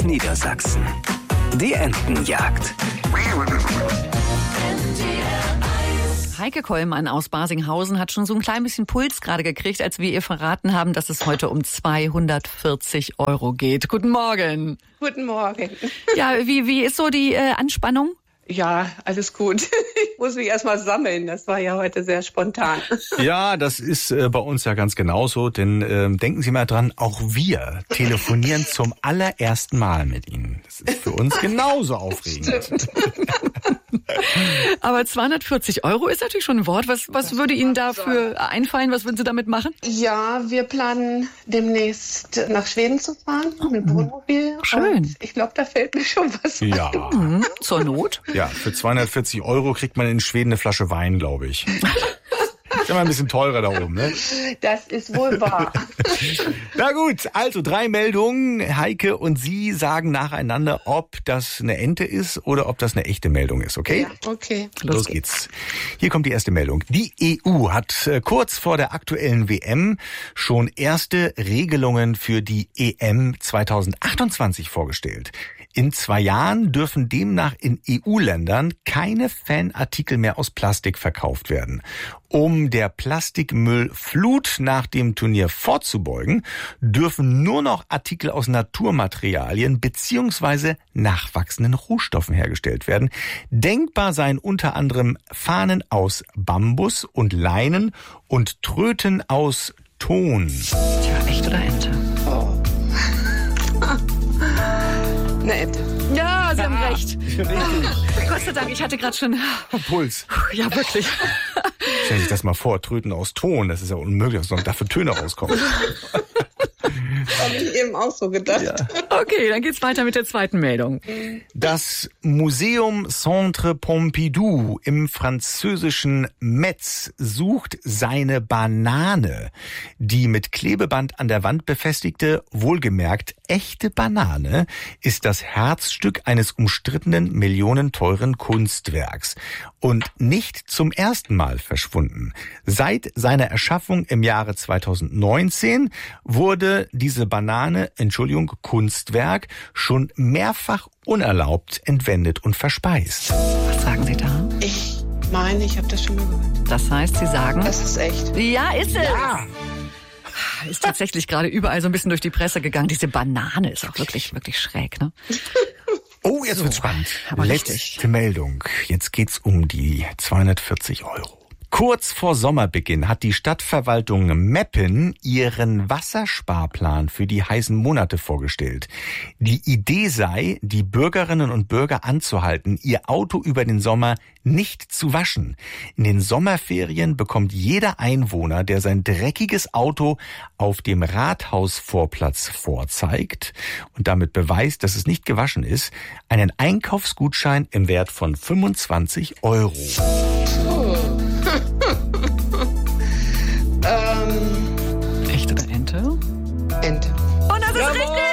Niedersachsen. Die Entenjagd. Heike Kollmann aus Barsinghausen hat schon so ein klein bisschen Puls gerade gekriegt, als wir ihr verraten haben, dass es heute um 240 € geht. Guten Morgen. Guten Morgen. Ja, wie ist so die Anspannung? Ja, alles gut. Ich muss mich erst mal sammeln. Das war ja heute sehr spontan. Ja, das ist bei uns ja ganz genauso. Denn denken Sie mal dran, auch wir telefonieren zum allerersten Mal mit Ihnen. Das ist für uns genauso aufregend. Aber 240 € ist natürlich schon ein Wort. Was würde Ihnen dafür einfallen? Was würden Sie damit machen? Ja, wir planen demnächst nach Schweden zu fahren mit dem Wohnmobil. Schön. Und ich glaube, da fällt mir schon was ein. Ja. Zur Not? Ja, für 240 € kriegt man in Schweden eine Flasche Wein, glaube ich. Ist immer ein bisschen teurer da oben, ne? Das ist wohl wahr. Na gut, also 3 Meldungen. Heike und Sie sagen nacheinander, ob das eine Ente ist oder ob das eine echte Meldung ist, okay? Ja, okay. Los geht's. Hier kommt die erste Meldung. Die EU hat kurz vor der aktuellen WM schon erste Regelungen für die EM 2028 vorgestellt. In 2 Jahren dürfen demnach in EU-Ländern keine Fanartikel mehr aus Plastik verkauft werden. Um der Plastikmüllflut nach dem Turnier vorzubeugen, dürfen nur noch Artikel aus Naturmaterialien bzw. nachwachsenden Rohstoffen hergestellt werden. Denkbar seien unter anderem Fahnen aus Bambus und Leinen und Tröten aus Ton. Tja, echt oder Ente? Oh. Eine Ente. Ja, Sie haben recht. Gott sei Dank, ich hatte gerade schon... Puls. Ja, wirklich. Stell sich das mal vor, Tröten aus Ton, das ist ja unmöglich, dass noch dafür Töne rauskommen. Habe ich eben auch so gedacht. Ja. Okay, dann geht's weiter mit der zweiten Meldung. Das Museum Centre Pompidou im französischen Metz sucht seine Banane. Die mit Klebeband an der Wand befestigte, wohlgemerkt echte Banane, ist das Herzstück eines umstrittenen, millionenteuren Kunstwerks. Und nicht zum ersten Mal verschwunden. Seit seiner Erschaffung im Jahre 2019 wurde diese Kunstwerk, schon mehrfach unerlaubt entwendet und verspeist. Was sagen Sie da? Ich meine, ich habe das schon mal gehört. Das heißt, Sie sagen... Das ist echt. Ja, ist es. Ja. Ist tatsächlich gerade überall so ein bisschen durch die Presse gegangen. Diese Banane ist auch wirklich, wirklich schräg, ne? Oh, jetzt wird's spannend. aber Letzte richtig. Meldung. Jetzt geht's um die 240 €. Kurz vor Sommerbeginn hat die Stadtverwaltung Meppen ihren Wassersparplan für die heißen Monate vorgestellt. Die Idee sei, die Bürgerinnen und Bürger anzuhalten, ihr Auto über den Sommer nicht zu waschen. In den Sommerferien bekommt jeder Einwohner, der sein dreckiges Auto auf dem Rathausvorplatz vorzeigt und damit beweist, dass es nicht gewaschen ist, einen Einkaufsgutschein im Wert von 25 €. Echt oder Ente? Ente. Und das ist richtig!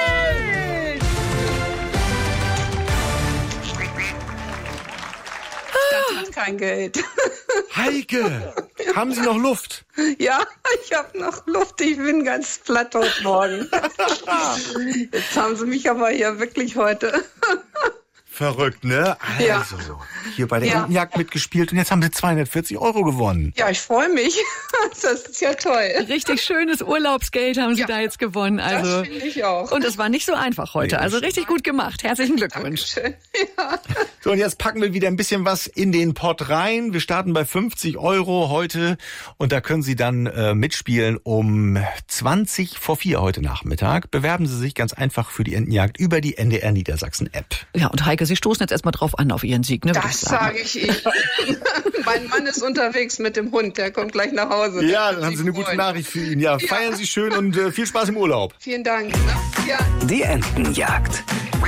Das ist kein Geld. Heike, haben Sie noch Luft? Ja, ich habe noch Luft. Ich bin ganz platt heute Morgen. Jetzt haben Sie mich aber hier wirklich heute. Verrückt, ne? Also, Ja. hier bei der Ja. Entenjagd mitgespielt und jetzt haben Sie 240 € gewonnen. Ja, ich freue mich. Das ist ja toll. Richtig schönes Urlaubsgeld haben Sie da jetzt gewonnen. Also, Das finde ich auch. und es war nicht so einfach heute. Nee, Also richtig gut gemacht. Herzlichen Glückwunsch. Schön. Ja. So, und jetzt packen wir wieder ein bisschen was in den Pott rein. Wir starten bei 50 € heute und da können Sie dann mitspielen um 4:20 heute Nachmittag. Bewerben Sie sich ganz einfach für die Entenjagd über die NDR Niedersachsen App. Ja, und Heike, Sie stoßen jetzt erstmal drauf an auf Ihren Sieg, ne? Das sage ich Ihnen. Mein Mann ist unterwegs mit dem Hund. Der kommt gleich nach Hause. Ja, Der dann wird haben Sie sich eine gute freuen. Nachricht für ihn. Ja, feiern Sie schön und viel Spaß im Urlaub. Vielen Dank. Ja. Die Entenjagd.